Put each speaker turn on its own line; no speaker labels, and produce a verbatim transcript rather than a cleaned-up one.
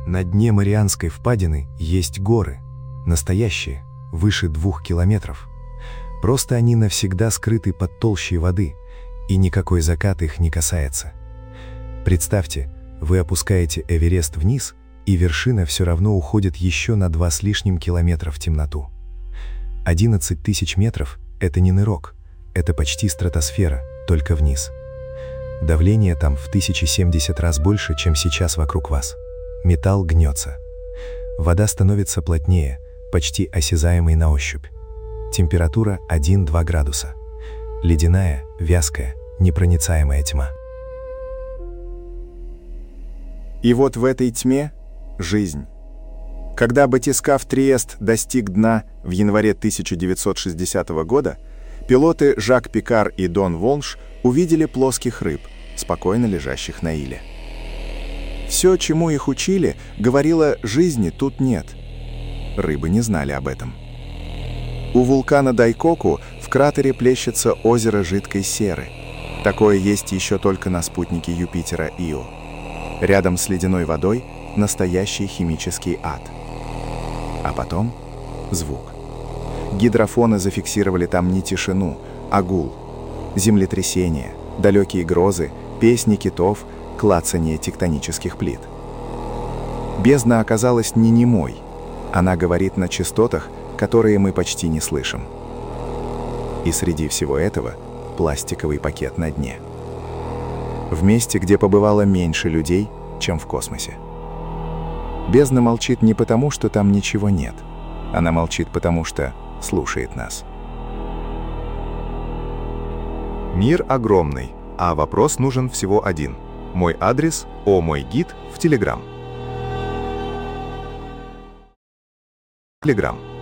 На дне Марианской впадины есть горы, настоящие, выше двух километров. Просто они навсегда скрыты под толщей воды, и никакой закат их не касается. Представьте, вы опускаете Эверест вниз, и вершина все равно уходит еще на два с лишним километра в темноту. одиннадцать тысяч метров – это не нырок, это почти стратосфера, только вниз. Давление там в тысячу семьдесят раз больше, чем сейчас вокруг вас. Металл гнется. Вода становится плотнее, почти осязаемой на ощупь. Температура один-два градуса. Ледяная, вязкая, непроницаемая тьма.
И вот в этой тьме жизнь. Когда батискаф Триест достиг дна в январе тысяча девятьсот шестидесятого года, пилоты Жак Пикар и Дон Волш увидели плоских рыб, спокойно лежащих на иле. Все, чему их учили, говорило, жизни тут нет. Рыбы не знали об этом. У вулкана Дайкоку в кратере плещется озеро жидкой серы. Такое есть еще только на спутнике Юпитера Ио. Рядом с ледяной водой настоящий химический ад. А потом звук. Гидрофоны зафиксировали там не тишину, а гул. Землетрясения, далекие грозы, песни китов, клацанье тектонических плит. Бездна оказалась не немой. Она говорит на частотах, которые мы почти не слышим. И среди всего этого пластиковый пакет на дне. В месте, где побывало меньше людей, чем в космосе. Бездна молчит не потому, что там ничего нет. Она молчит потому, что слушает нас.
Мир огромный, а вопрос нужен всего один. Мой адрес – о мой гид в Телеграм. Телеграм.